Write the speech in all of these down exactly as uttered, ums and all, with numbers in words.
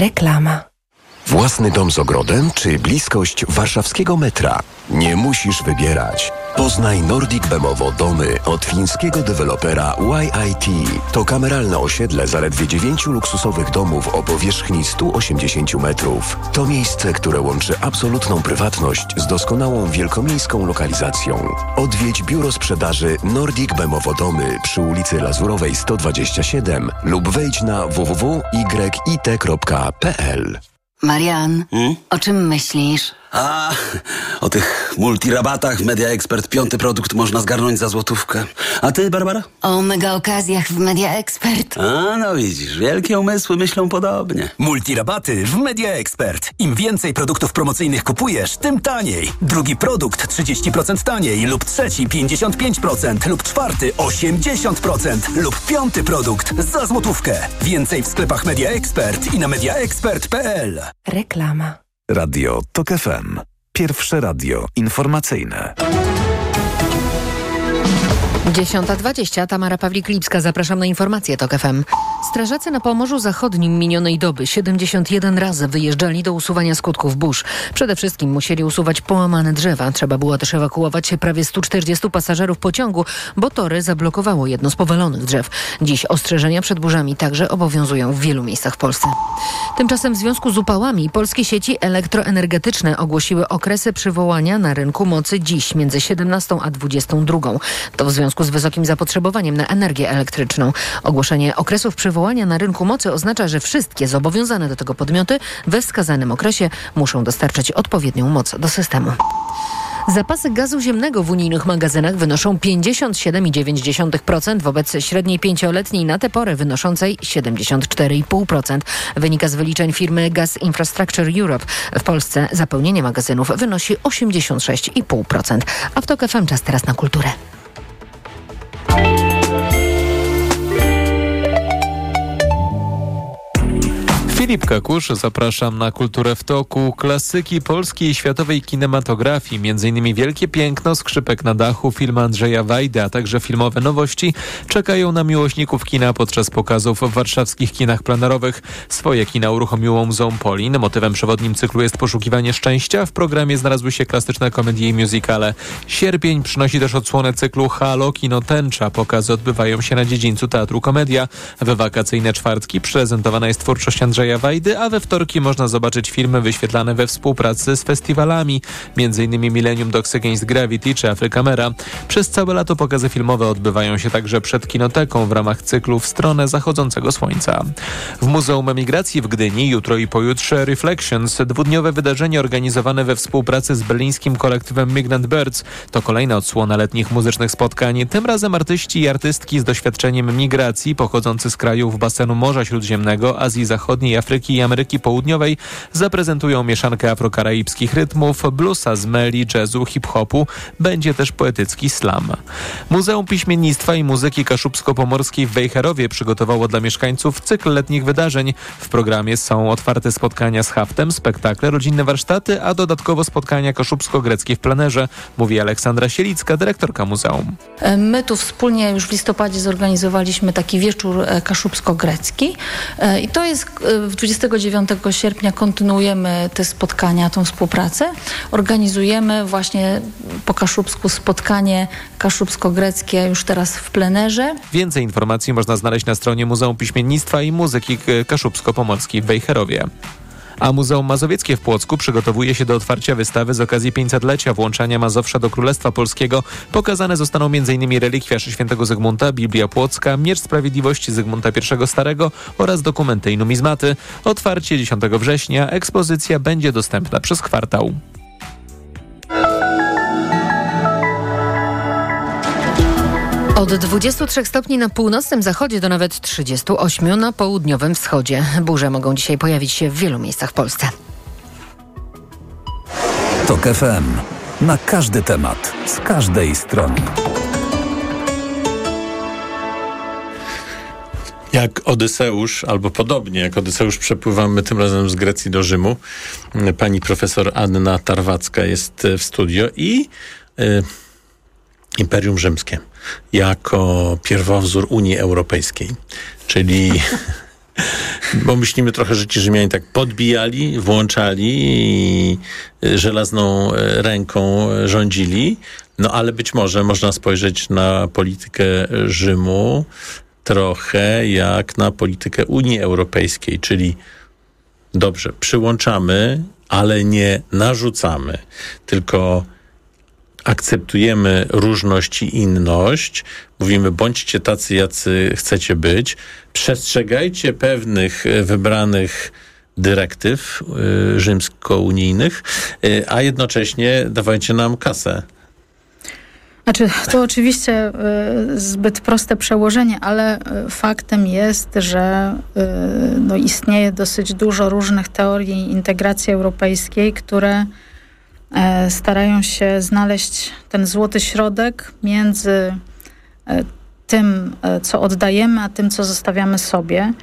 Reklama. Własny dom z ogrodem czy bliskość warszawskiego metra? Nie musisz wybierać. Poznaj Nordic Bemowo domy od fińskiego dewelopera Y I T. To kameralne osiedle zaledwie dziewięciu luksusowych domów o powierzchni sto osiemdziesiąt metrów. To miejsce, które łączy absolutną prywatność z doskonałą wielkomiejską lokalizacją. Odwiedź biuro sprzedaży Nordic Bemowo domy przy ulicy Lazurowej sto dwadzieścia siedem lub wejdź na w w w kropka y i t kropka p l. Marian, hmm? o czym myślisz? A, o tych multirabatach w Media Expert. Piąty produkt można zgarnąć za złotówkę. A ty, Barbara? O mega okazjach w Media Expert. A, no widzisz, wielkie umysły myślą podobnie. Multirabaty w Media Expert. Im więcej produktów promocyjnych kupujesz, tym taniej. Drugi produkt trzydzieści procent taniej, lub trzeci pięćdziesiąt pięć procent, lub czwarty osiemdziesiąt procent, lub piąty produkt za złotówkę. Więcej w sklepach Media Expert i na media expert kropka p l. Reklama. Radio TOK F M. Pierwsze radio informacyjne. dziesiąta dwadzieścia. Tamara Pawlik-Lipska. Zapraszam na informacje TOK F M. Strażacy na Pomorzu Zachodnim minionej doby siedemdziesiąt jeden razy wyjeżdżali do usuwania skutków burz. Przede wszystkim musieli usuwać połamane drzewa. Trzeba było też ewakuować prawie stu czterdziestu pasażerów pociągu, bo tory zablokowało jedno z powalonych drzew. Dziś ostrzeżenia przed burzami także obowiązują w wielu miejscach w Polsce. Tymczasem w związku z upałami polskie sieci elektroenergetyczne ogłosiły okresy przywołania na rynku mocy dziś między siedemnastą a dwudziestą drugą. To w związku z wysokim zapotrzebowaniem na energię elektryczną. Ogłoszenie okresów przywołania na rynku mocy oznacza, że wszystkie zobowiązane do tego podmioty we wskazanym okresie muszą dostarczać odpowiednią moc do systemu. Zapasy gazu ziemnego w unijnych magazynach wynoszą pięćdziesiąt siedem przecinek dziewięć procent wobec średniej pięcioletniej na tę porę wynoszącej siedemdziesiąt cztery przecinek pięć procent. Wynika z wyliczeń firmy Gas Infrastructure Europe. W Polsce zapełnienie magazynów wynosi osiemdziesiąt sześć przecinek pięć procent. A w TOK F M czas teraz na kulturę. Filip Kakusz, zapraszam na Kulturę w toku. Klasyki polskiej i światowej kinematografii, między innymi Wielkie Piękno, Skrzypek na dachu, film Andrzeja Wajdy, a także filmowe nowości czekają na miłośników kina podczas pokazów w warszawskich kinach plenerowych. Swoje kina uruchomiło Muzeum Polin. Motywem przewodnim cyklu jest poszukiwanie szczęścia. W programie znalazły się klasyczne komedie i musicale. Sierpień przynosi też odsłonę cyklu Halo, Kino Tęcza. Pokazy odbywają się na dziedzińcu Teatru Komedia. We wakacyjne czwartki prezentowana jest twórczość Andrzeja Wajdy, a we wtorki można zobaczyć filmy wyświetlane we współpracy z festiwalami, między innymi Millennium Dogs Against Gravity czy Afrykamera. Przez całe lato pokazy filmowe odbywają się także przed Kinoteką w ramach cyklu W stronę zachodzącego słońca. W Muzeum Emigracji w Gdyni jutro i pojutrze Reflections, dwudniowe wydarzenie organizowane we współpracy z berlińskim kolektywem Migrant Birds. To kolejna odsłona letnich muzycznych spotkań. Tym razem artyści i artystki z doświadczeniem migracji pochodzący z krajów basenu Morza Śródziemnego, Azji Zachodniej, Afryki i Ameryki Południowej zaprezentują mieszankę afrokaraibskich rytmów, bluesa z meli, jazzu, hip-hopu. Będzie też poetycki slam. Muzeum Piśmiennictwa i Muzyki Kaszubsko-Pomorskiej w Wejherowie przygotowało dla mieszkańców cykl letnich wydarzeń. W programie są otwarte spotkania z haftem, spektakle, rodzinne warsztaty, a dodatkowo spotkania kaszubsko-greckie w plenerze, mówi Aleksandra Sielicka, dyrektorka muzeum. My tu wspólnie już w listopadzie zorganizowaliśmy taki wieczór kaszubsko-grecki i to jest dwudziestego dziewiątego sierpnia kontynuujemy te spotkania, tą współpracę. Organizujemy właśnie po kaszubsku spotkanie kaszubsko-greckie już teraz w plenerze. Więcej informacji można znaleźć na stronie Muzeum Piśmiennictwa i Muzyki Kaszubsko-Pomorskiej w Wejherowie. A Muzeum Mazowieckie w Płocku przygotowuje się do otwarcia wystawy z okazji pięćsetlecia włączania Mazowsza do Królestwa Polskiego. Pokazane zostaną m.in. relikwiarz świętego Zygmunta, Biblia Płocka, Miecz Sprawiedliwości Zygmunta I Starego oraz dokumenty i numizmaty. Otwarcie dziesiątego września. Ekspozycja będzie dostępna przez kwartał. Od dwudziestu trzech stopni na północnym zachodzie do nawet trzydziestu ośmiu na południowym wschodzie. Burze mogą dzisiaj pojawić się w wielu miejscach w Polsce. TOK F M. Na każdy temat, z każdej strony. Jak Odyseusz, albo podobnie jak Odyseusz, przepływamy tym razem z Grecji do Rzymu. Pani profesor Anna Tarwacka jest w studio i y, Imperium Rzymskie jako pierwowzór Unii Europejskiej, czyli Bo myślimy trochę, że ci Rzymianie tak podbijali, włączali i żelazną ręką rządzili. No ale być może można spojrzeć na politykę Rzymu trochę jak na politykę Unii Europejskiej, czyli dobrze, przyłączamy, ale nie narzucamy, tylko akceptujemy różność i inność, mówimy bądźcie tacy, jacy chcecie być, przestrzegajcie pewnych wybranych dyrektyw y, rzymsko-unijnych, y, a jednocześnie dawajcie nam kasę. Znaczy, to oczywiście y, zbyt proste przełożenie, ale y, faktem jest, że y, no, istnieje dosyć dużo różnych teorii integracji europejskiej, które y, starają się znaleźć ten złoty środek między y, tym, y, co oddajemy, a tym, co zostawiamy sobie.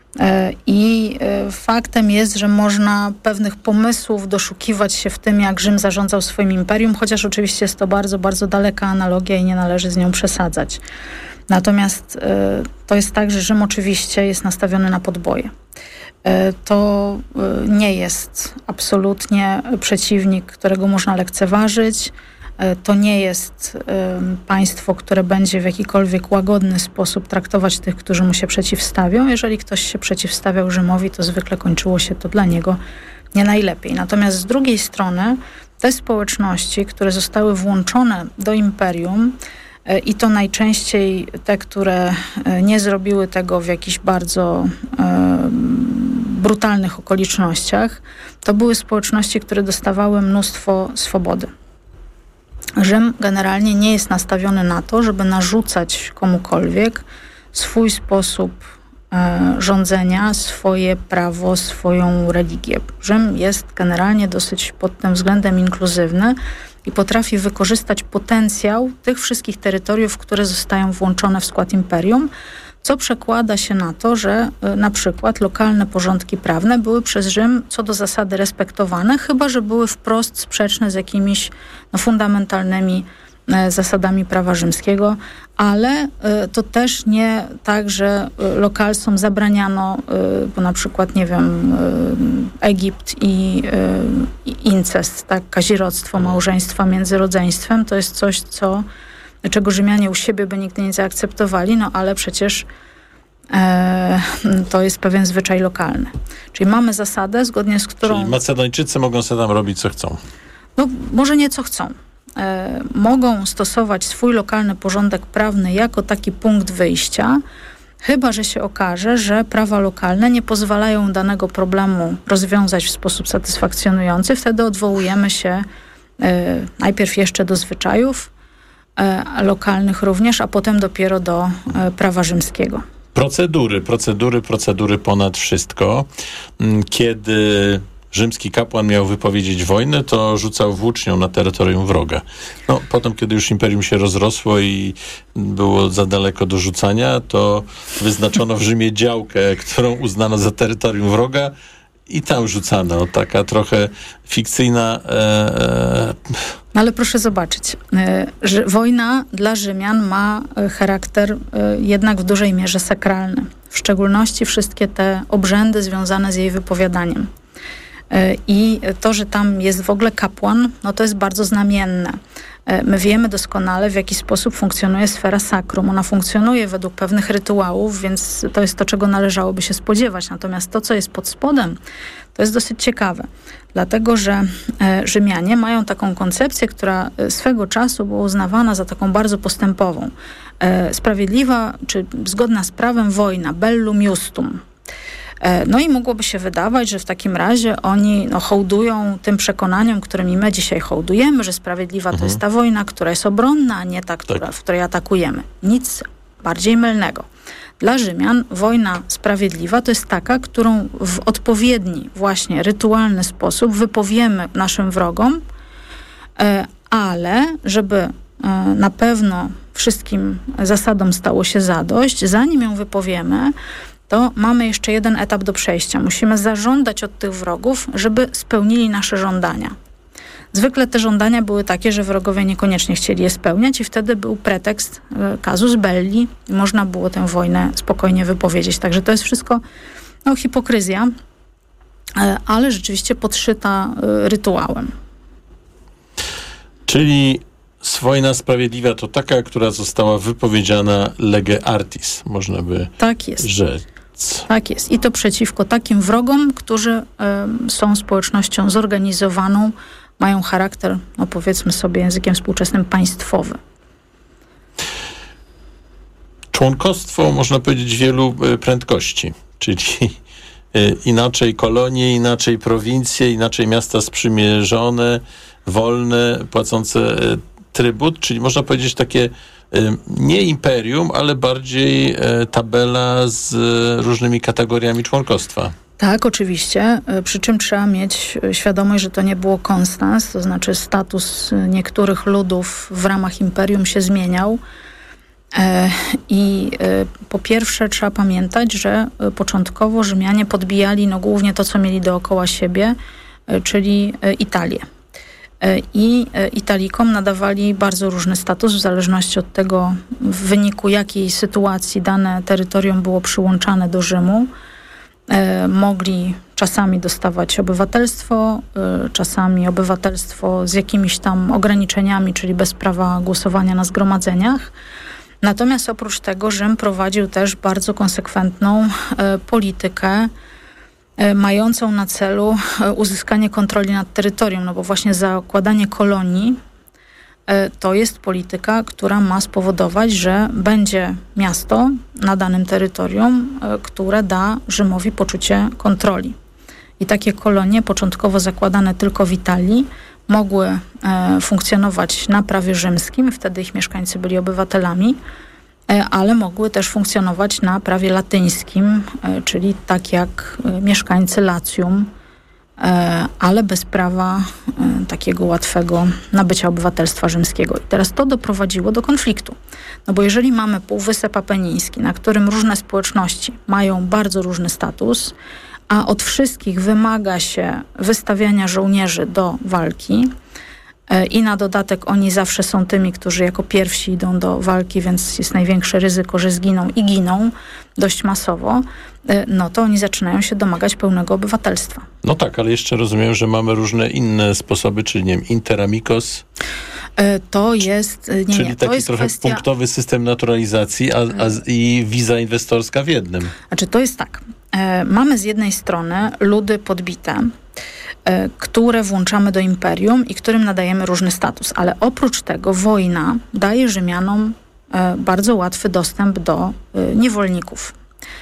I faktem jest, że można pewnych pomysłów doszukiwać się w tym, jak Rzym zarządzał swoim imperium, chociaż oczywiście jest to bardzo, bardzo daleka analogia i nie należy z nią przesadzać. Natomiast to jest tak, że Rzym oczywiście jest nastawiony na podboje. To nie jest absolutnie przeciwnik, którego można lekceważyć. To nie jest y, państwo, które będzie w jakikolwiek łagodny sposób traktować tych, którzy mu się przeciwstawią. Jeżeli ktoś się przeciwstawiał Rzymowi, to zwykle kończyło się to dla niego nie najlepiej. Natomiast z drugiej strony te społeczności, które zostały włączone do imperium y, i to najczęściej te, które y, nie zrobiły tego w jakichś bardzo y, brutalnych okolicznościach, to były społeczności, które dostawały mnóstwo swobody. Rzym generalnie nie jest nastawiony na to, żeby narzucać komukolwiek swój sposób e, rządzenia, swoje prawo, swoją religię. Rzym jest generalnie dosyć pod tym względem inkluzywny i potrafi wykorzystać potencjał tych wszystkich terytoriów, które zostają włączone w skład imperium, co przekłada się na to, że y, na przykład lokalne porządki prawne były przez Rzym co do zasady respektowane, chyba że były wprost sprzeczne z jakimiś no, fundamentalnymi y, zasadami prawa rzymskiego, ale y, to też nie tak, że y, lokalsom zabraniano, y, bo na przykład, nie wiem, y, Egipt i, y, i incest, tak, kazirodztwo, małżeństwa między rodzeństwem, to jest coś, co czego Rzymianie u siebie by nigdy nie zaakceptowali, no ale przecież e, to jest pewien zwyczaj lokalny. Czyli mamy zasadę, zgodnie z którą... Czyli Macedończycy mogą sobie tam robić, co chcą. No, może nie co chcą. E, mogą stosować swój lokalny porządek prawny jako taki punkt wyjścia, chyba że się okaże, że prawa lokalne nie pozwalają danego problemu rozwiązać w sposób satysfakcjonujący. Wtedy odwołujemy się e, najpierw jeszcze do zwyczajów, lokalnych również, a potem dopiero do prawa rzymskiego. Procedury, procedury, procedury ponad wszystko. Kiedy rzymski kapłan miał wypowiedzieć wojnę, to rzucał włócznią na terytorium wroga. No, potem, kiedy już imperium się rozrosło i było za daleko do rzucania, to wyznaczono w Rzymie działkę, którą uznano za terytorium wroga i tam rzucano. Taka trochę fikcyjna... E, No ale proszę zobaczyć, że wojna dla Rzymian ma charakter jednak w dużej mierze sakralny. W szczególności wszystkie te obrzędy związane z jej wypowiadaniem. I to, że tam jest w ogóle kapłan, no to jest bardzo znamienne. My wiemy doskonale, w jaki sposób funkcjonuje sfera sakrum. Ona funkcjonuje według pewnych rytuałów, więc to jest to, czego należałoby się spodziewać. Natomiast to, co jest pod spodem, to jest dosyć ciekawe. Dlatego, że Rzymianie mają taką koncepcję, która swego czasu była uznawana za taką bardzo postępową. Sprawiedliwa, czy zgodna z prawem wojna, bellum justum. No i mogłoby się wydawać, że w takim razie oni no, hołdują tym przekonaniom, którymi my dzisiaj hołdujemy, że sprawiedliwa mhm. to jest ta wojna, która jest obronna, a nie ta, która, tak. w której atakujemy. Nic bardziej mylnego. Dla Rzymian wojna sprawiedliwa to jest taka, którą w odpowiedni, właśnie rytualny sposób wypowiemy naszym wrogom, ale żeby na pewno wszystkim zasadom stało się zadość, zanim ją wypowiemy, to mamy jeszcze jeden etap do przejścia. Musimy zażądać od tych wrogów, żeby spełnili nasze żądania. Zwykle te żądania były takie, że wrogowie niekoniecznie chcieli je spełniać i wtedy był pretekst casus belli i można było tę wojnę spokojnie wypowiedzieć. Także to jest wszystko no, hipokryzja, ale rzeczywiście podszyta rytuałem. Czyli wojna sprawiedliwa to taka, która została wypowiedziana lege artis, można by tak jest. rzec. Tak jest. I to przeciwko takim wrogom, którzy y, są społecznością zorganizowaną, mają charakter, no powiedzmy sobie językiem współczesnym, państwowy. Członkostwo, można powiedzieć, wielu prędkości, czyli inaczej kolonie, inaczej prowincje, inaczej miasta sprzymierzone, wolne, płacące trybut, czyli można powiedzieć takie nie imperium, ale bardziej tabela z różnymi kategoriami członkostwa. Tak, oczywiście, przy czym trzeba mieć świadomość, że to nie było konstans, to znaczy status niektórych ludów w ramach imperium się zmieniał. I po pierwsze trzeba pamiętać, że początkowo Rzymianie podbijali no głównie to, co mieli dookoła siebie, czyli Italię. I Italikom nadawali bardzo różny status w zależności od tego, w wyniku jakiej sytuacji dane terytorium było przyłączane do Rzymu. Mogli czasami dostawać obywatelstwo, czasami obywatelstwo z jakimiś tam ograniczeniami, czyli bez prawa głosowania na zgromadzeniach. Natomiast oprócz tego Rzym prowadził też bardzo konsekwentną e, politykę e, mającą na celu e, uzyskanie kontroli nad terytorium, no bo właśnie zakładanie kolonii e, to jest polityka, która ma spowodować, że będzie miasto na danym terytorium, e, które da Rzymowi poczucie kontroli. I takie kolonie, początkowo zakładane tylko w Italii, mogły e, funkcjonować na prawie rzymskim, wtedy ich mieszkańcy byli obywatelami, e, ale mogły też funkcjonować na prawie latyńskim, e, czyli tak jak e, mieszkańcy Latium, e, ale bez prawa e, takiego łatwego nabycia obywatelstwa rzymskiego. I teraz to doprowadziło do konfliktu. No bo jeżeli mamy Półwysep Apeniński, na którym różne społeczności mają bardzo różny status, a od wszystkich wymaga się wystawiania żołnierzy do walki i na dodatek oni zawsze są tymi, którzy jako pierwsi idą do walki, więc jest największe ryzyko, że zginą i giną dość masowo, no to oni zaczynają się domagać pełnego obywatelstwa. No tak, ale jeszcze rozumiem, że mamy różne inne sposoby, czyli nie wiem, interamicos. To jest... Nie, czyli nie, taki to jest trochę kwestia... punktowy system naturalizacji a, a, i wiza inwestorska w jednym. Znaczy to jest tak. E, mamy z jednej strony ludy podbite, e, które włączamy do imperium i którym nadajemy różny status, ale oprócz tego wojna daje Rzymianom e, bardzo łatwy dostęp do e, niewolników.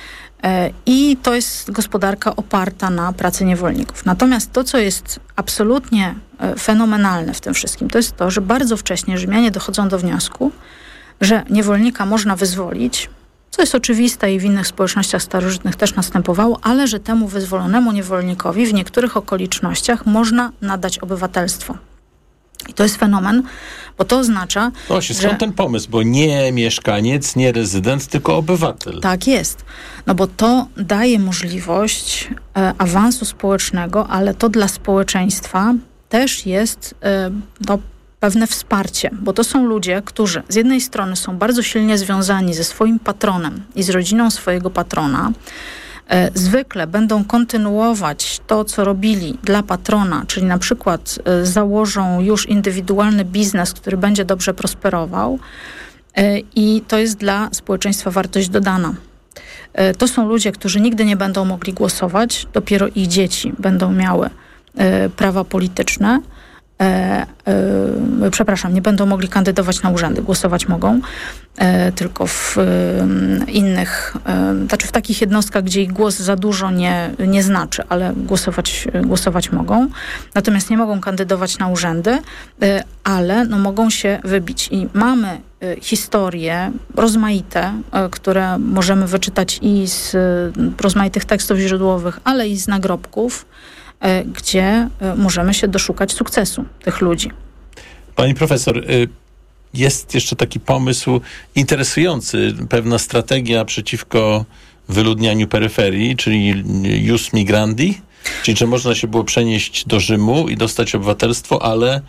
E, I to jest gospodarka oparta na pracy niewolników. Natomiast to, co jest absolutnie e, fenomenalne w tym wszystkim, to jest to, że bardzo wcześnie Rzymianie dochodzą do wniosku, że niewolnika można wyzwolić, co jest oczywiste i w innych społecznościach starożytnych też następowało, ale że temu wyzwolonemu niewolnikowi w niektórych okolicznościach można nadać obywatelstwo. I to jest fenomen, bo to oznacza, Właśnie, skąd że... ten pomysł? Bo nie mieszkaniec, nie rezydent, tylko obywatel. Tak jest. No bo to daje możliwość e, awansu społecznego, ale to dla społeczeństwa też jest e, no, pewne wsparcie, bo to są ludzie, którzy z jednej strony są bardzo silnie związani ze swoim patronem i z rodziną swojego patrona, e, zwykle będą kontynuować to, co robili dla patrona, czyli na przykład e, założą już indywidualny biznes, który będzie dobrze prosperował e, i to jest dla społeczeństwa wartość dodana. E, to są ludzie, którzy nigdy nie będą mogli głosować, dopiero ich dzieci będą miały e, prawa polityczne, E, e, przepraszam, nie będą mogli kandydować na urzędy, głosować mogą, e, tylko w e, innych, e, znaczy w takich jednostkach, gdzie ich głos za dużo nie, nie znaczy, ale głosować, głosować mogą. Natomiast nie mogą kandydować na urzędy, e, ale no, mogą się wybić. I mamy e, historie rozmaite, e, które możemy wyczytać i z e, rozmaitych tekstów źródłowych, ale i z nagrobków, gdzie możemy się doszukać sukcesu tych ludzi. Pani profesor, jest jeszcze taki pomysł interesujący, pewna strategia przeciwko wyludnianiu peryferii, czyli jus migrandi, czyli że można się było przenieść do Rzymu i dostać obywatelstwo, ale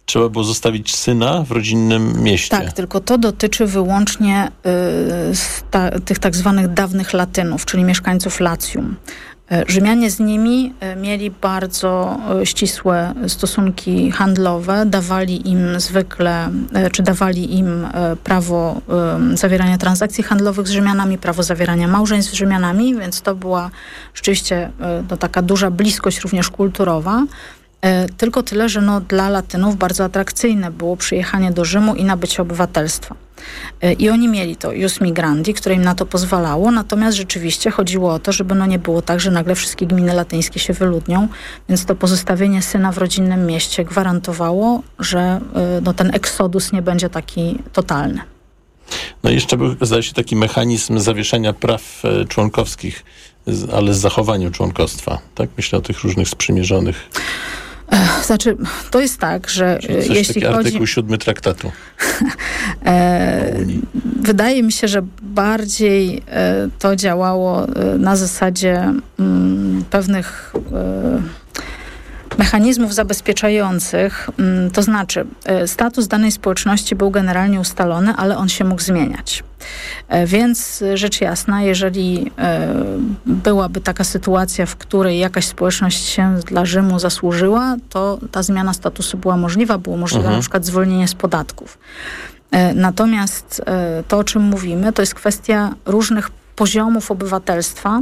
trzeba było zostawić syna w rodzinnym mieście. Tak, tylko to dotyczy wyłącznie y, sta, tych tak zwanych dawnych Latynów, czyli mieszkańców Latium. Rzymianie z nimi mieli bardzo ścisłe stosunki handlowe, dawali im zwykle, czy dawali im prawo zawierania transakcji handlowych z Rzymianami, prawo zawierania małżeństw z Rzymianami, więc to była rzeczywiście no, taka duża bliskość również kulturowa. Tylko tyle, że no, dla Latynów bardzo atrakcyjne było przyjechanie do Rzymu i nabycie obywatelstwa. I oni mieli to jus migrandi, które im na to pozwalało, natomiast rzeczywiście chodziło o to, żeby no nie było tak, że nagle wszystkie gminy latyńskie się wyludnią, więc to pozostawienie syna w rodzinnym mieście gwarantowało, że no, ten eksodus nie będzie taki totalny. No i jeszcze był, zdaje się, taki mechanizm zawieszenia praw członkowskich, ale z zachowaniem członkostwa. Tak? Myślę o tych różnych sprzymierzonych. Znaczy, to jest tak, że Czyli coś jeśli taki chodzi... artykuł siódmy traktatu. e, wydaje mi się, że bardziej e, to działało e, na zasadzie m, pewnych e, mechanizmów zabezpieczających. M, to znaczy, e, status danej społeczności był generalnie ustalony, ale on się mógł zmieniać. Więc rzecz jasna, jeżeli byłaby taka sytuacja, w której jakaś społeczność się dla Rzymu zasłużyła, to ta zmiana statusu była możliwa, było możliwe mhm. na przykład zwolnienie z podatków. Natomiast to, o czym mówimy, to jest kwestia różnych poziomów obywatelstwa,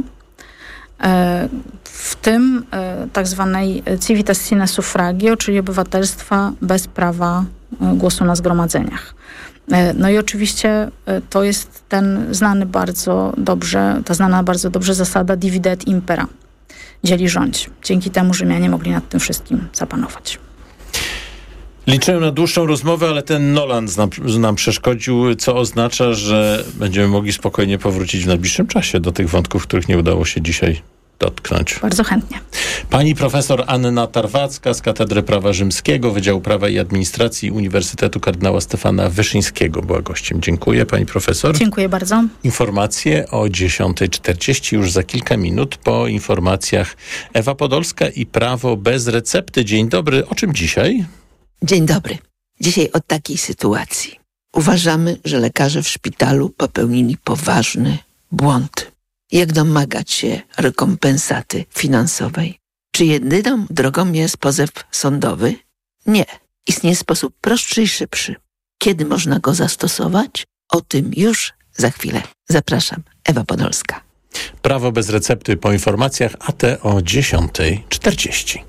w tym tak zwanej civitas sine suffragio, czyli obywatelstwa bez prawa głosu na zgromadzeniach. No i oczywiście to jest ten znany bardzo dobrze, ta znana bardzo dobrze zasada divide et impera, dzieli rządź. Dzięki temu Rzymianie mogli nad tym wszystkim zapanować. Liczyłem na dłuższą rozmowę, ale ten Noland nam, nam przeszkodził, co oznacza, że będziemy mogli spokojnie powrócić w najbliższym czasie do tych wątków, których nie udało się dzisiaj dotknąć. Bardzo chętnie. Pani profesor Anna Tarwacka z Katedry Prawa Rzymskiego, Wydziału Prawa i Administracji Uniwersytetu Kardynała Stefana Wyszyńskiego była gościem. Dziękuję, pani profesor. Dziękuję bardzo. Informacje o dziesiąta czterdzieści już za kilka minut. Po informacjach Ewa Podolska i Prawo bez recepty. Dzień dobry. O czym dzisiaj? Dzień dobry. Dzisiaj o takiej sytuacji. Uważamy, że lekarze w szpitalu popełnili poważny błąd. Jak domagać się rekompensaty finansowej? Czy jedyną drogą jest pozew sądowy? Nie. Istnieje sposób prostszy i szybszy. Kiedy można go zastosować? O tym już za chwilę. Zapraszam. Ewa Podolska. Prawo bez recepty po informacjach, a te o dziesiąta czterdzieści.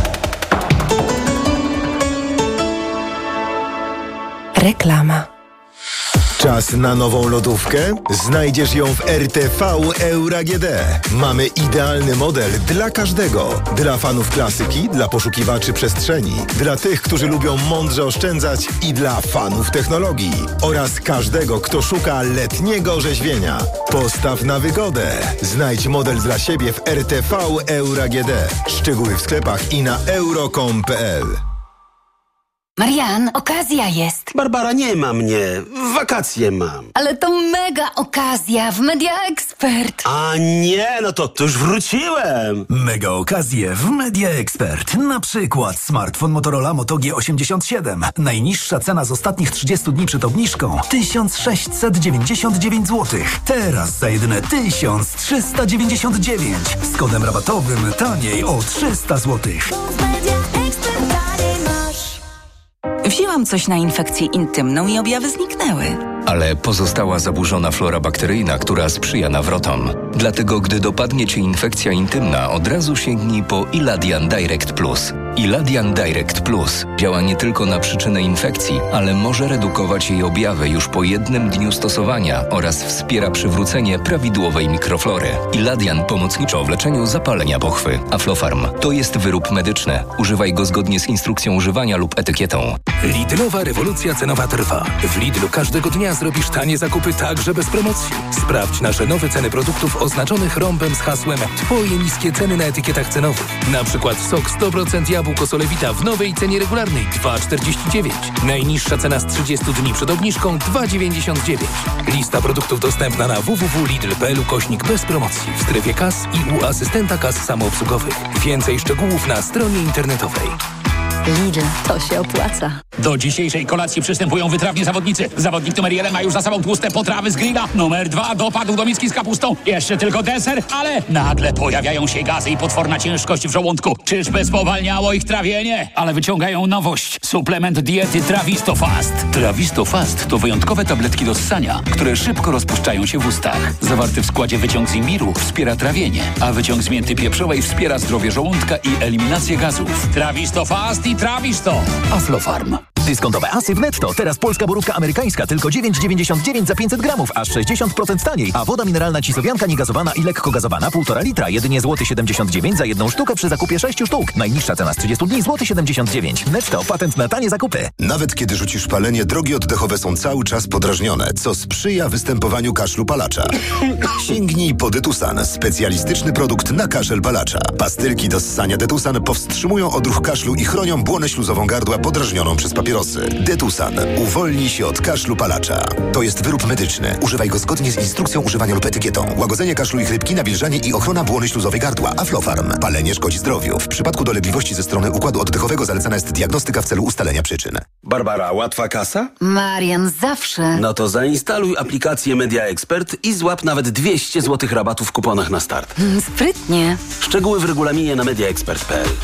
Reklama. Czas na nową lodówkę? Znajdziesz ją w R T V Euro A G D. Mamy idealny model dla każdego. Dla fanów klasyki, dla poszukiwaczy przestrzeni, dla tych, którzy lubią mądrze oszczędzać i dla fanów technologii. Oraz każdego, kto szuka letniego orzeźwienia. Postaw na wygodę. Znajdź model dla siebie w R T V Euro A G D. Szczegóły w sklepach i na euro kropka com kropka p l. Marian, okazja jest. Barbara, nie ma mnie. Wakacje mam. Ale to mega okazja w Media Expert. A nie, no to, to już wróciłem. Mega okazje w Media Expert. Na przykład smartfon Motorola Moto G osiemdziesiąt siedem. Najniższa cena z ostatnich trzydziestu dni przed obniżką tysiąc sześćset dziewięćdziesiąt dziewięć złotych. Teraz za jedyne tysiąc trzysta dziewięćdziesiąt dziewięć. Z kodem rabatowym taniej o trzysta złotych. Wzięłam coś na infekcję intymną i objawy zniknęły. Ale pozostała zaburzona flora bakteryjna, która sprzyja nawrotom. Dlatego, gdy dopadnie Cię infekcja intymna, od razu sięgnij po Iladian Direct Plus. Iladian Direct Plus działa nie tylko na przyczynę infekcji, ale może redukować jej objawy już po jednym dniu stosowania oraz wspiera przywrócenie prawidłowej mikroflory. Iladian pomocniczo w leczeniu zapalenia pochwy. Aflofarm to jest wyrób medyczny. Używaj go zgodnie z instrukcją używania lub etykietą. Lidlowa rewolucja cenowa trwa. W Lidlu każdego dnia zrobisz tanie zakupy także bez promocji. Sprawdź nasze nowe ceny produktów oznaczonych rąbem z hasłem Twoje niskie ceny na etykietach cenowych. Na przykład sok sto procent jabłko Solewita w nowej cenie regularnej dwa czterdzieści dziewięć. Najniższa cena z trzydziestu dni przed obniżką dwa dziewięćdziesiąt dziewięć. Lista produktów dostępna na w w w kropka lidl kropka p l ukośnik bez promocji w strefie kas i u asystenta kas samoobsługowych. Więcej szczegółów na stronie internetowej. Lidl, to się opłaca. Do dzisiejszej kolacji przystępują wytrawni zawodnicy. Zawodnik numer jeden ma już za sobą tłuste potrawy z grilla. Numer dwa dopadł do miski z kapustą. Jeszcze tylko deser, ale nagle pojawiają się gazy i potworna ciężkość w żołądku. Czyżby spowalniało ich trawienie? Ale wyciągają nowość. Suplement diety Trawisto Fast. Trawisto Fast to wyjątkowe tabletki do ssania, które szybko rozpuszczają się w ustach. Zawarty w składzie wyciąg z imbiru wspiera trawienie, a wyciąg z mięty pieprzowej wspiera zdrowie żołądka i eliminację gazów. Trawisto Fast i Trawisto. Aflofarm. Dyskontowe asy w Netto. Teraz polska borówka amerykańska tylko dziewięć dziewięćdziesiąt dziewięć za pięćset gramów, aż sześćdziesiąt procent taniej. A woda mineralna Cisowianka niegazowana i lekko gazowana półtora litra. Jedynie złoty siedemdziesiąt dziewięć za jedną sztukę przy zakupie sześciu sztuk. Najniższa cena z trzydziestu dni złoty siedemdziesiąt dziewięć. Netto. Patent na tanie zakupy. Nawet kiedy rzucisz palenie, drogi oddechowe są cały czas podrażnione, co sprzyja występowaniu kaszlu palacza. Sięgnij po Detusan. Specjalistyczny produkt na kaszel palacza. Pastylki do ssania Detusan powstrzymują odruch kaszlu i chronią błonę śluzową gardła podrażnioną przez papierosy. Detusan. Uwolnij się od kaszlu palacza. To jest wyrób medyczny. Używaj go zgodnie z instrukcją używania lub etykietą. Łagodzenie kaszlu i chrypki, nawilżanie i ochrona błony śluzowej gardła. Aflofarm. Palenie szkodzi zdrowiu. W przypadku dolegliwości ze strony układu oddechowego zalecana jest diagnostyka w celu ustalenia przyczyn. Barbara, łatwa kasa? Marian, zawsze. No to zainstaluj aplikację Media Expert i złap nawet dwieście złotych rabatu w kuponach na start. Mm, sprytnie. Szczegóły w regulaminie na mediaexpert kropka p l.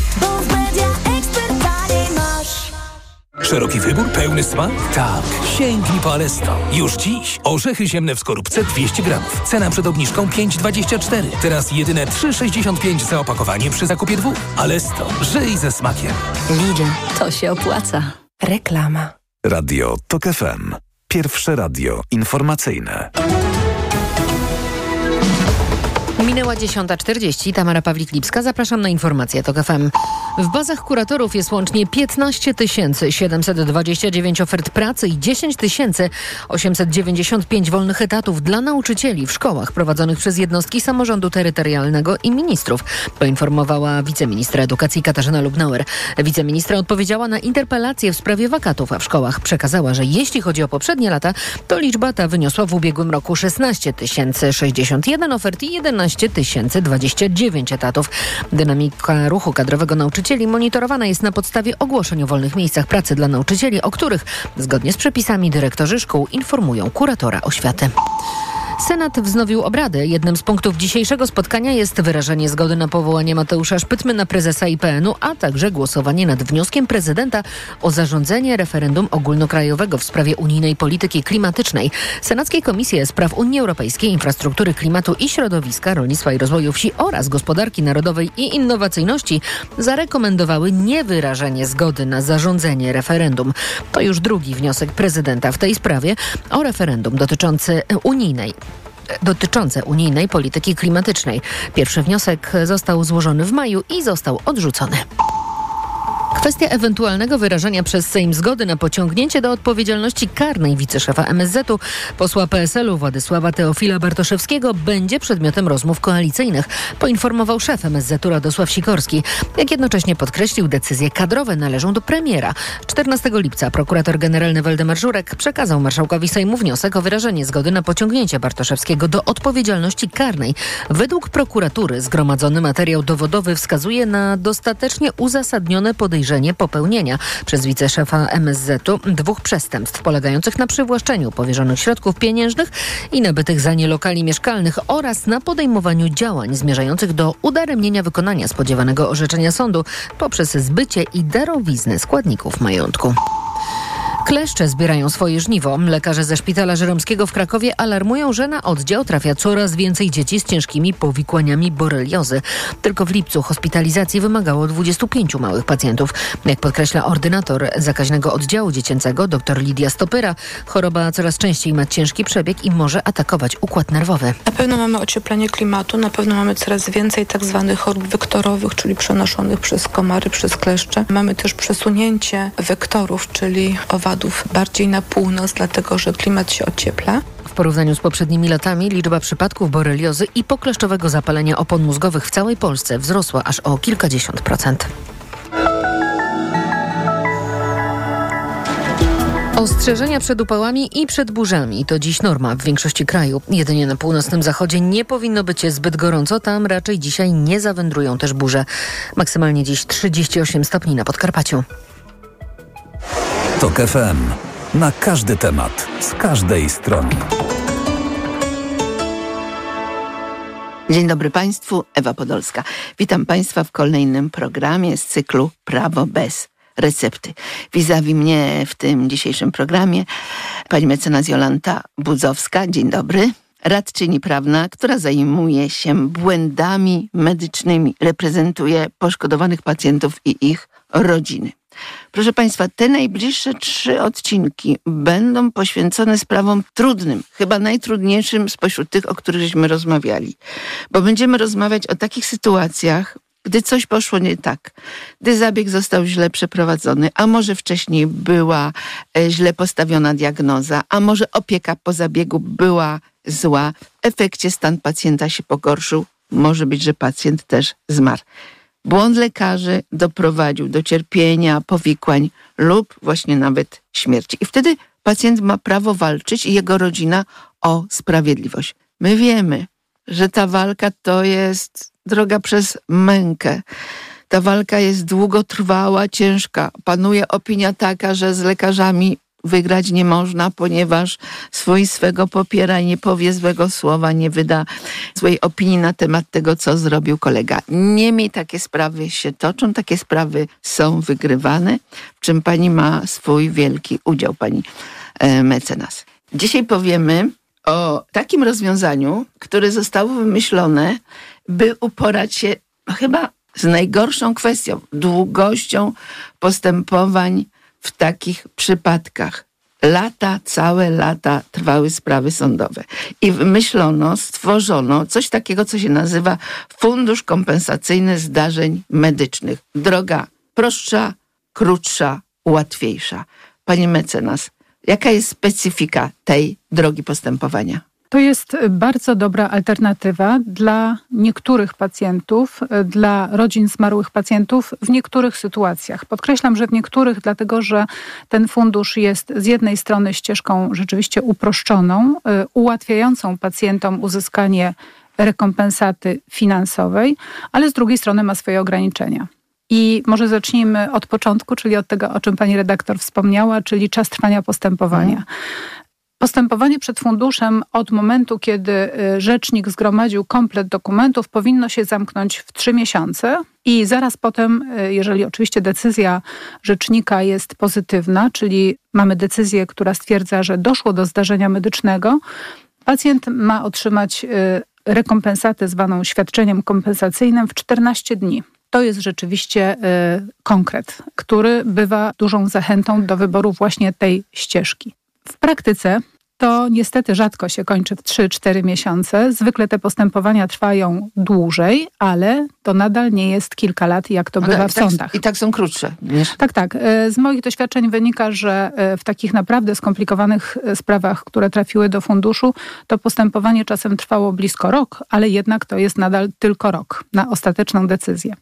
Szeroki wybór, pełny smak? Tak. Sięgnij po Alesto. Już dziś. Orzechy ziemne w skorupce dwieście gramów. Cena przed obniżką pięć dwadzieścia cztery. Teraz jedyne trzy sześćdziesiąt pięć za opakowanie przy zakupie dwóch. Alesto. Żyj ze smakiem. Lidl, to się opłaca. Reklama. Radio TOK F M. Pierwsze radio informacyjne. Minęła dziesiąta czterdzieści. Tamara Pawlik-Lipska. Zapraszam na informacje TOK F M. W bazach kuratorów jest łącznie piętnaście tysięcy siedemset dwadzieścia dziewięć ofert pracy i dziesięć tysięcy osiemset dziewięćdziesiąt pięć wolnych etatów dla nauczycieli w szkołach prowadzonych przez jednostki samorządu terytorialnego i ministrów, poinformowała wiceministra edukacji Katarzyna Lubnauer. Wiceministra odpowiedziała na interpelację w sprawie wakatów, a w szkołach przekazała, że jeśli chodzi o poprzednie lata, to liczba ta wyniosła w ubiegłym roku szesnaście tysięcy sześćdziesiąt jeden ofert i jedenaście tysięcy dwadzieścia dziewięć etatów. Dynamika ruchu kadrowego nauczycieli monitorowana jest na podstawie ogłoszeń o wolnych miejscach pracy dla nauczycieli, o których zgodnie z przepisami dyrektorzy szkół informują kuratora oświaty. Senat wznowił obrady. Jednym z punktów dzisiejszego spotkania jest wyrażenie zgody na powołanie Mateusza Szpytmy na prezesa I P N u, a także głosowanie nad wnioskiem prezydenta o zarządzenie referendum ogólnokrajowego w sprawie unijnej polityki klimatycznej. Senackie Komisje Spraw Unii Europejskiej, Infrastruktury, Klimatu i Środowiska, Rolnictwa i Rozwoju Wsi oraz Gospodarki Narodowej i Innowacyjności zarekomendowały niewyrażenie zgody na zarządzenie referendum. To już drugi wniosek prezydenta w tej sprawie o referendum dotyczący unijnej dotyczące unijnej polityki klimatycznej. Pierwszy wniosek został złożony w maju i został odrzucony. Kwestia ewentualnego wyrażenia przez Sejm zgody na pociągnięcie do odpowiedzialności karnej wiceszefa M S Z u, posła P S L u Władysława Teofila Bartoszewskiego będzie przedmiotem rozmów koalicyjnych, poinformował szef M S Z u Radosław Sikorski. Jak jednocześnie podkreślił, decyzje kadrowe należą do premiera. czternastego lipca prokurator generalny Waldemar Żurek przekazał marszałkowi Sejmu wniosek o wyrażenie zgody na pociągnięcie Bartoszewskiego do odpowiedzialności karnej. Według prokuratury zgromadzony materiał dowodowy wskazuje na dostatecznie uzasadnione podejrzenie popełnienia przez wiceszefa M S Z u dwóch przestępstw polegających na przywłaszczeniu powierzonych środków pieniężnych i nabytych za nie lokali mieszkalnych oraz na podejmowaniu działań zmierzających do udaremnienia wykonania spodziewanego orzeczenia sądu poprzez zbycie i darowizny składników majątku. Kleszcze zbierają swoje żniwo. Lekarze ze Szpitala Żeromskiego w Krakowie alarmują, że na oddział trafia coraz więcej dzieci z ciężkimi powikłaniami boreliozy. Tylko w lipcu hospitalizacji wymagało dwudziestu pięciu małych pacjentów. Jak podkreśla ordynator zakaźnego oddziału dziecięcego dr Lidia Stopyra, choroba coraz częściej ma ciężki przebieg i może atakować układ nerwowy. Na pewno mamy ocieplenie klimatu, na pewno mamy coraz więcej tak zwanych chorób wektorowych, czyli przenoszonych przez komary, przez kleszcze. Mamy też przesunięcie wektorów, czyli owadów bardziej na północ, dlatego że klimat się ociepla. W porównaniu z poprzednimi latami liczba przypadków boreliozy i pokleszczowego zapalenia opon mózgowych w całej Polsce wzrosła aż o kilkadziesiąt procent. Ostrzeżenia przed upałami i przed burzami to dziś norma w większości kraju. Jedynie na północnym zachodzie nie powinno być zbyt gorąco. Tam raczej dzisiaj nie zawędrują też burze. Maksymalnie dziś trzydzieści osiem stopni na Podkarpaciu. TOK F M. Na każdy temat, z każdej strony. Dzień dobry Państwu, Ewa Podolska. Witam Państwa w kolejnym programie z cyklu Prawo bez recepty. Vis-a-vis mnie w tym dzisiejszym programie pani mecenas Jolanta Budzowska. Dzień dobry. Radczyni prawna, która zajmuje się błędami medycznymi, reprezentuje poszkodowanych pacjentów i ich rodziny. Proszę Państwa, te najbliższe trzy odcinki będą poświęcone sprawom trudnym, chyba najtrudniejszym spośród tych, o których żeśmy rozmawiali. Bo będziemy rozmawiać o takich sytuacjach, gdy coś poszło nie tak, gdy zabieg został źle przeprowadzony, a może wcześniej była e, źle postawiona diagnoza, a może opieka po zabiegu była zła, w efekcie stan pacjenta się pogorszył, może być, że pacjent też zmarł. Błąd lekarzy doprowadził do cierpienia, powikłań lub właśnie nawet śmierci. I wtedy pacjent ma prawo walczyć i jego rodzina o sprawiedliwość. My wiemy, że ta walka to jest droga przez mękę. Ta walka jest długotrwała, ciężka. Panuje opinia taka, że z lekarzami wygrać nie można, ponieważ swój swego popiera i nie powie złego słowa, nie wyda złej opinii na temat tego, co zrobił kolega. Niemniej takie sprawy się toczą, takie sprawy są wygrywane, w czym pani ma swój wielki udział, pani e, mecenas. Dzisiaj powiemy o takim rozwiązaniu, które zostało wymyślone, by uporać się no, chyba z najgorszą kwestią, długością postępowań w takich przypadkach. Lata, całe lata trwały sprawy sądowe. I wymyślono, stworzono coś takiego, co się nazywa Fundusz Kompensacyjny Zdarzeń Medycznych. Droga prostsza, krótsza, łatwiejsza. Pani mecenas, jaka jest specyfika tej drogi postępowania? To jest bardzo dobra alternatywa dla niektórych pacjentów, dla rodzin zmarłych pacjentów w niektórych sytuacjach. Podkreślam, że w niektórych, dlatego że ten fundusz jest z jednej strony ścieżką rzeczywiście uproszczoną, ułatwiającą pacjentom uzyskanie rekompensaty finansowej, ale z drugiej strony ma swoje ograniczenia. I może zacznijmy od początku, czyli od tego, o czym pani redaktor wspomniała, czyli czas trwania postępowania. Hmm. Postępowanie przed funduszem od momentu, kiedy rzecznik zgromadził komplet dokumentów, powinno się zamknąć w trzy miesiące i zaraz potem, jeżeli oczywiście decyzja rzecznika jest pozytywna, czyli mamy decyzję, która stwierdza, że doszło do zdarzenia medycznego, pacjent ma otrzymać rekompensatę zwaną świadczeniem kompensacyjnym w czternaście dni. To jest rzeczywiście y, konkret, który bywa dużą zachętą do wyboru właśnie tej ścieżki. W praktyce to niestety rzadko się kończy w trzy cztery miesiące. Zwykle te postępowania trwają dłużej, ale to nadal nie jest kilka lat, jak to no bywa tak, w sądach. I tak są krótsze. Nie? Tak, tak. Z moich doświadczeń wynika, że w takich naprawdę skomplikowanych sprawach, które trafiły do funduszu, to postępowanie czasem trwało blisko rok, ale jednak to jest nadal tylko rok na ostateczną decyzję.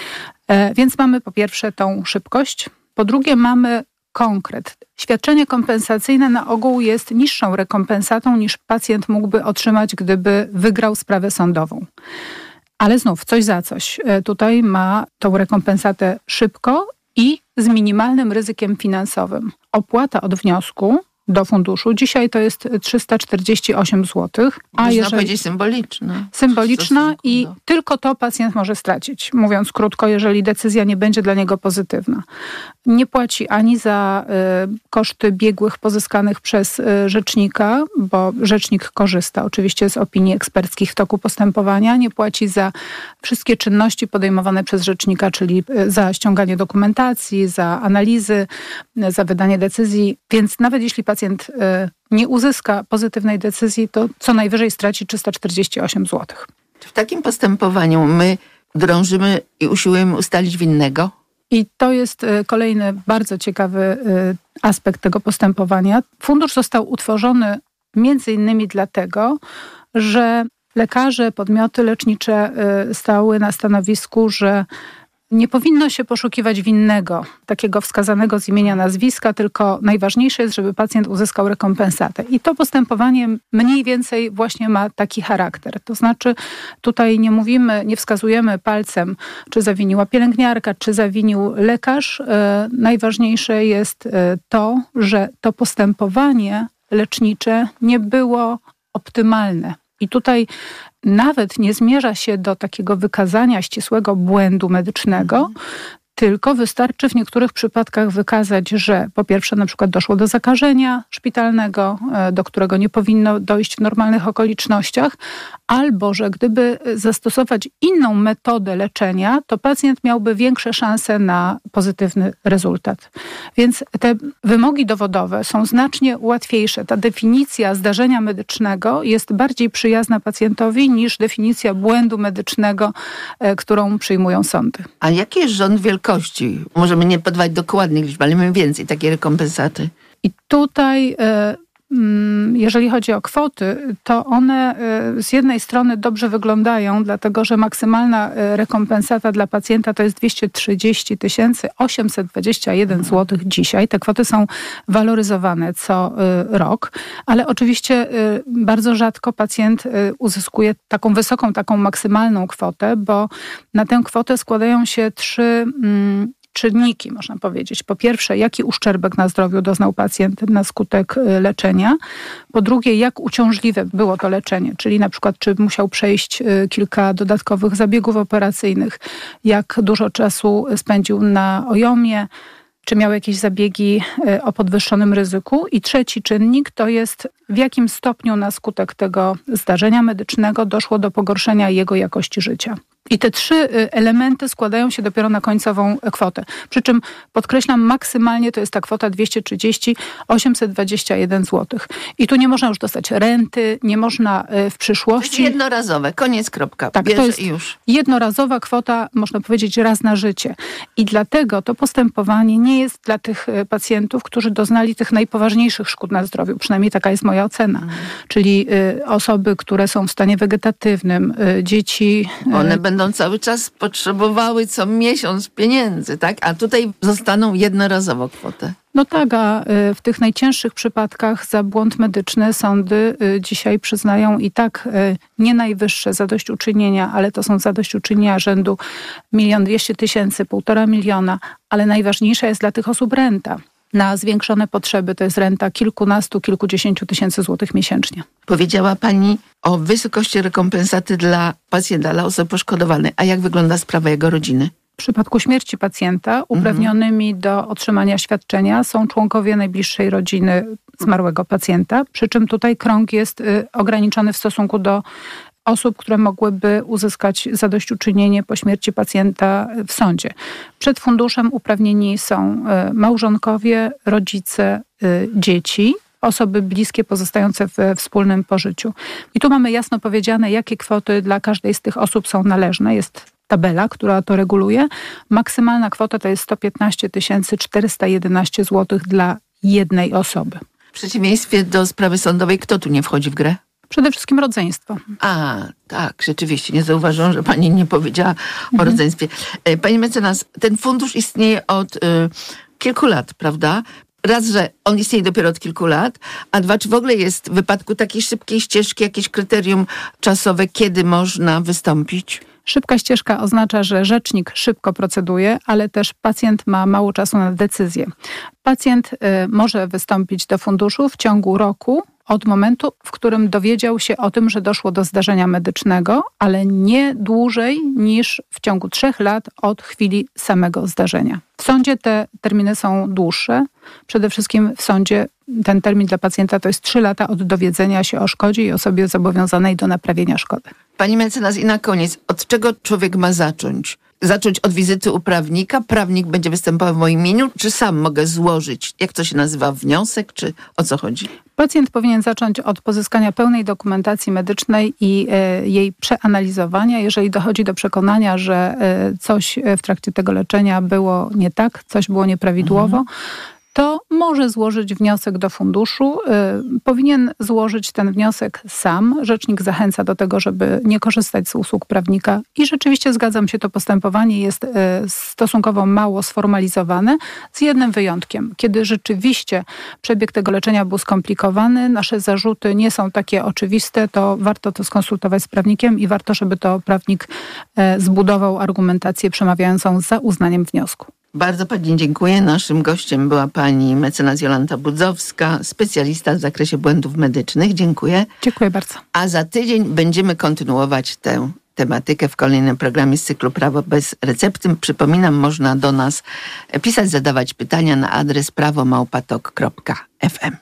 Więc mamy po pierwsze tą szybkość, po drugie mamy konkret. Świadczenie kompensacyjne na ogół jest niższą rekompensatą niż pacjent mógłby otrzymać, gdyby wygrał sprawę sądową. Ale znów coś za coś. Tutaj ma tą rekompensatę szybko i z minimalnym ryzykiem finansowym. Opłata od wniosku do funduszu dzisiaj to jest trzysta czterdzieści osiem złotych. A Można jeżeli... powiedzieć symboliczna. Symboliczna i do... tylko to pacjent może stracić. Mówiąc krótko, jeżeli decyzja nie będzie dla niego pozytywna. Nie płaci ani za y, koszty biegłych pozyskanych przez y, rzecznika, bo rzecznik korzysta oczywiście z opinii eksperckich w toku postępowania. Nie płaci za wszystkie czynności podejmowane przez rzecznika, czyli y, za ściąganie dokumentacji, za analizy, y, za wydanie decyzji. Więc nawet jeśli pacjent y, nie uzyska pozytywnej decyzji, to co najwyżej straci trzysta czterdzieści osiem złotych. Czy w takim postępowaniu my drążymy i usiłujemy ustalić winnego? I to jest kolejny bardzo ciekawy aspekt tego postępowania. Fundusz został utworzony między innymi dlatego, że lekarze, podmioty lecznicze stały na stanowisku, że nie powinno się poszukiwać winnego, takiego wskazanego z imienia, nazwiska, tylko najważniejsze jest, żeby pacjent uzyskał rekompensatę. I to postępowanie mniej więcej właśnie ma taki charakter. To znaczy tutaj nie mówimy, nie wskazujemy palcem, czy zawiniła pielęgniarka, czy zawinił lekarz. E, najważniejsze jest e, to, że to postępowanie lecznicze nie było optymalne. I tutaj nawet nie zmierza się do takiego wykazania ścisłego błędu medycznego, tylko wystarczy w niektórych przypadkach wykazać, że po pierwsze na przykład doszło do zakażenia szpitalnego, do którego nie powinno dojść w normalnych okolicznościach, albo że gdyby zastosować inną metodę leczenia, to pacjent miałby większe szanse na pozytywny rezultat. Więc te wymogi dowodowe są znacznie łatwiejsze. Ta definicja zdarzenia medycznego jest bardziej przyjazna pacjentowi niż definicja błędu medycznego, którą przyjmują sądy. A jaki jest rząd wielkości? Możemy nie podawać dokładnych liczb, ale mamy więcej takiej rekompensaty. I tutaj, jeżeli chodzi o kwoty, to one z jednej strony dobrze wyglądają, dlatego że maksymalna rekompensata dla pacjenta to jest dwieście trzydzieści tysięcy osiemset dwadzieścia jeden złotych dzisiaj. Te kwoty są waloryzowane co rok, ale oczywiście bardzo rzadko pacjent uzyskuje taką wysoką, taką maksymalną kwotę, bo na tę kwotę składają się trzy czynniki, można powiedzieć. Po pierwsze, jaki uszczerbek na zdrowiu doznał pacjent na skutek leczenia. Po drugie, jak uciążliwe było to leczenie, czyli na przykład, czy musiał przejść kilka dodatkowych zabiegów operacyjnych, jak dużo czasu spędził na ojomie, czy miał jakieś zabiegi o podwyższonym ryzyku. I trzeci czynnik to jest, w jakim stopniu na skutek tego zdarzenia medycznego doszło do pogorszenia jego jakości życia. I te trzy elementy składają się dopiero na końcową kwotę. Przy czym podkreślam, maksymalnie to jest ta kwota dwieście trzydzieści osiemset dwadzieścia jeden złotych. I tu nie można już dostać renty, nie można w przyszłości... To jest jednorazowe, koniec, kropka. Tak, Bierze to jest i już. jednorazowa kwota, można powiedzieć, raz na życie. I dlatego to postępowanie nie jest dla tych pacjentów, którzy doznali tych najpoważniejszych szkód na zdrowiu. Przynajmniej taka jest moja ocena. Mhm. Czyli y, osoby, które są w stanie wegetatywnym, y, dzieci... Y, One będą będą cały czas potrzebowały co miesiąc pieniędzy, tak? A tutaj zostaną jednorazowo kwotę. No tak, a w tych najcięższych przypadkach za błąd medyczny sądy dzisiaj przyznają i tak nie najwyższe zadośćuczynienia, ale to są zadośćuczynienia rzędu milion dwieście tysięcy, półtora miliona, ale najważniejsza jest dla tych osób renta. Na zwiększone potrzeby to jest renta kilkunastu, kilkudziesięciu tysięcy złotych miesięcznie. Powiedziała Pani o wysokości rekompensaty dla pacjenta, dla osoby poszkodowanej. A jak wygląda sprawa jego rodziny? W przypadku śmierci pacjenta uprawnionymi mhm. do otrzymania świadczenia są członkowie najbliższej rodziny zmarłego pacjenta, przy czym tutaj krąg jest y, ograniczony w stosunku do osób, które mogłyby uzyskać zadośćuczynienie po śmierci pacjenta w sądzie. Przed funduszem uprawnieni są y, małżonkowie, rodzice, y, dzieci, osoby bliskie pozostające we wspólnym pożyciu. I tu mamy jasno powiedziane, jakie kwoty dla każdej z tych osób są należne. Jest tabela, która to reguluje. Maksymalna kwota to jest sto piętnaście tysięcy czterysta jedenaście złotych dla jednej osoby. W przeciwieństwie do sprawy sądowej, kto tu nie wchodzi w grę? Przede wszystkim rodzeństwo. A, tak, rzeczywiście. Nie zauważyłam, że Pani nie powiedziała mhm. o rodzeństwie. Pani mecenas, ten fundusz istnieje od y, kilku lat, prawda? Raz, że on istnieje dopiero od kilku lat, a dwa, czy w ogóle jest w wypadku takiej szybkiej ścieżki jakieś kryterium czasowe, kiedy można wystąpić? Szybka ścieżka oznacza, że rzecznik szybko proceduje, ale też pacjent ma mało czasu na decyzję. Pacjent y, może wystąpić do funduszu w ciągu roku od momentu, w którym dowiedział się o tym, że doszło do zdarzenia medycznego, ale nie dłużej niż w ciągu trzech lat od chwili samego zdarzenia. W sądzie te terminy są dłuższe. Przede wszystkim w sądzie ten termin dla pacjenta to jest trzy lata od dowiedzenia się o szkodzie i osobie zobowiązanej do naprawienia szkody. Pani mecenas, i na koniec, od czego człowiek ma zacząć? Zacząć od wizyty u prawnika? Prawnik będzie występował w moim imieniu? Czy sam mogę złożyć, jak to się nazywa, wniosek? Czy o co chodzi? Pacjent powinien zacząć od pozyskania pełnej dokumentacji medycznej i e, jej przeanalizowania. Jeżeli dochodzi do przekonania, że e, coś w trakcie tego leczenia było nie tak, coś było nieprawidłowo, mhm. to może złożyć wniosek do funduszu. Powinien złożyć ten wniosek sam. Rzecznik zachęca do tego, żeby nie korzystać z usług prawnika i rzeczywiście zgadzam się, to postępowanie jest stosunkowo mało sformalizowane, z jednym wyjątkiem. Kiedy rzeczywiście przebieg tego leczenia był skomplikowany, nasze zarzuty nie są takie oczywiste, to warto to skonsultować z prawnikiem i warto, żeby to prawnik zbudował argumentację przemawiającą za uznaniem wniosku. Bardzo pani dziękuję. Naszym gościem była pani mecenas Jolanta Budzowska, specjalista w zakresie błędów medycznych. Dziękuję. Dziękuję bardzo. A za tydzień będziemy kontynuować tę tematykę w kolejnym programie z cyklu Prawo bez recepty. Przypominam, można do nas pisać, zadawać pytania na adres prawo małpa tok kropka f m.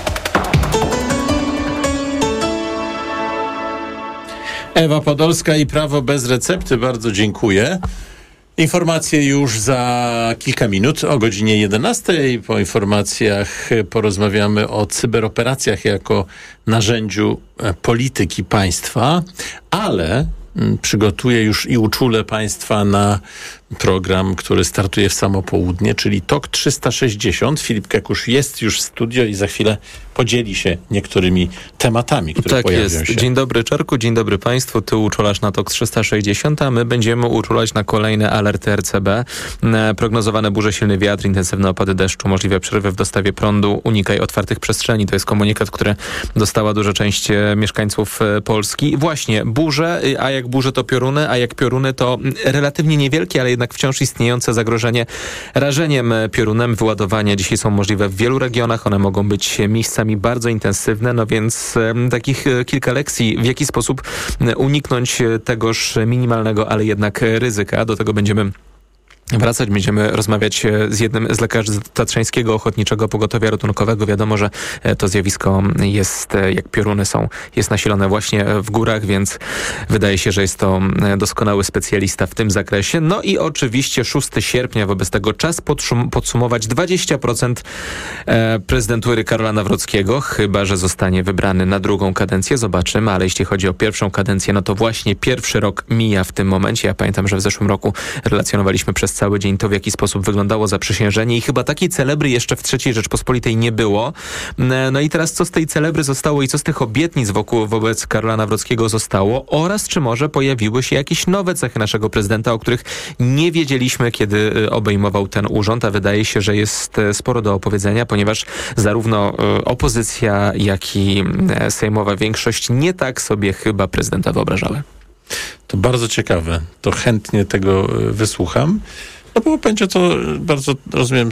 Ewa Podolska i Prawo bez recepty. Bardzo dziękuję. Informacje już za kilka minut o godzinie jedenastej. Po informacjach porozmawiamy o cyberoperacjach jako narzędziu polityki państwa, ale przygotuję już i uczulę państwa na program, który startuje w samo południe, czyli Tok trzysta sześćdziesiąt. Filip Kekusz jest już w studio i za chwilę podzieli się niektórymi tematami, które tak pojawią jest. się. Dzień dobry Czarku, dzień dobry Państwu. Ty uczulasz na Tok trzysta sześćdziesiąt, a my będziemy uczulać na kolejne alerty R C B. Prognozowane burze, silny wiatr, intensywne opady deszczu, możliwe przerwy w dostawie prądu, unikaj otwartych przestrzeni. To jest komunikat, który dostała duża część mieszkańców Polski. Właśnie, burze, a jak burze to pioruny, a jak pioruny to relatywnie niewielkie, ale jednak wciąż istniejące zagrożenie rażeniem piorunem. Wyładowania dzisiaj są możliwe w wielu regionach. One mogą być miejscami bardzo intensywne, no więc e, takich e, kilka lekcji, w jaki sposób uniknąć tegoż minimalnego, ale jednak ryzyka. Do tego będziemy wracać. Będziemy rozmawiać z jednym z lekarzy Tatrzańskiego Ochotniczego Pogotowia Ratunkowego. Wiadomo, że to zjawisko jest, jak pioruny są, jest nasilone właśnie w górach, więc wydaje się, że jest to doskonały specjalista w tym zakresie. No i oczywiście szóstego sierpnia, wobec tego czas podsumować dwadzieścia procent prezydentury Karola Nawrockiego, chyba że zostanie wybrany na drugą kadencję. Zobaczymy, ale jeśli chodzi o pierwszą kadencję, no to właśnie pierwszy rok mija w tym momencie. Ja pamiętam, że w zeszłym roku relacjonowaliśmy przez cały dzień to, w jaki sposób wyglądało zaprzysiężenie i chyba takiej celebry jeszcze w trzeciej Rzeczpospolitej nie było. No i teraz co z tej celebry zostało i co z tych obietnic wokół wobec Karola Nawrockiego zostało oraz czy może pojawiły się jakieś nowe cechy naszego prezydenta, o których nie wiedzieliśmy, kiedy obejmował ten urząd, a wydaje się, że jest sporo do opowiedzenia, ponieważ zarówno opozycja, jak i sejmowa większość nie tak sobie chyba prezydenta wyobrażały. To bardzo ciekawe. To chętnie tego wysłucham. No bo będzie to bardzo, rozumiem,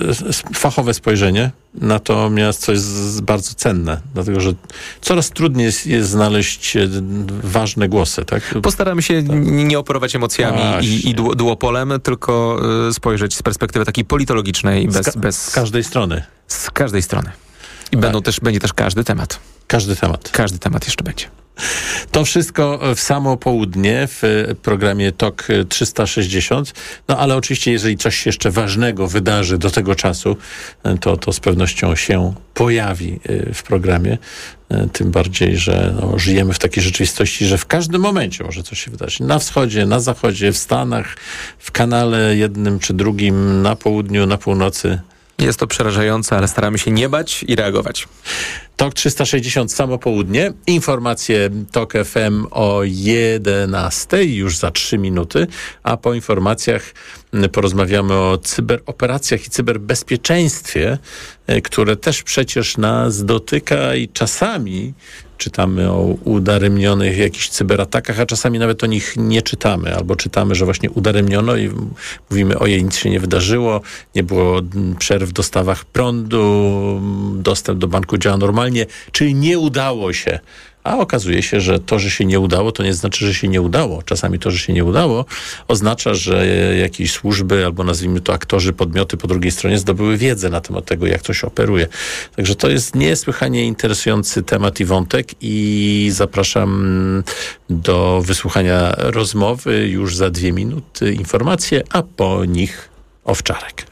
fachowe spojrzenie, natomiast coś z, bardzo cenne, dlatego że coraz trudniej jest, jest znaleźć ważne głosy. Tak? Postaramy się tak. nie operować emocjami i, i duopolem, tylko spojrzeć z perspektywy takiej politologicznej. Bez, z, ka- bez... z każdej strony. Z każdej strony. I tak. będą też, będzie też każdy temat. Każdy temat. Każdy temat jeszcze będzie. To wszystko w samo południe w programie Tok trzysta sześćdziesiąt. No ale oczywiście, jeżeli coś jeszcze ważnego wydarzy do tego czasu, to, to z pewnością się pojawi w programie. Tym bardziej, że no, żyjemy w takiej rzeczywistości, że w każdym momencie może coś się wydarzyć. Na wschodzie, na zachodzie, w Stanach, w kanale jednym czy drugim, na południu, na północy. Jest to przerażające, ale staramy się nie bać i reagować. Tok trzysta sześćdziesiąt samo południe. Informacje Tok F M o jedenastej, już za trzy minuty, a po informacjach porozmawiamy o cyberoperacjach i cyberbezpieczeństwie, które też przecież nas dotyka i czasami czytamy o udaremnionych jakichś cyberatakach, a czasami nawet o nich nie czytamy, albo czytamy, że właśnie udaremniono i mówimy, ojej, nic się nie wydarzyło, nie było przerw w dostawach prądu, dostęp do banku działa normalnie, czyli nie udało się. A okazuje się, że to, że się nie udało, to nie znaczy, że się nie udało. Czasami to, że się nie udało, oznacza, że jakieś służby, albo nazwijmy to aktorzy, podmioty po drugiej stronie zdobyły wiedzę na temat tego, jak coś operuje. Także to jest niesłychanie interesujący temat i wątek i zapraszam do wysłuchania rozmowy już za dwie minuty. Informacje, a po nich Owczarek.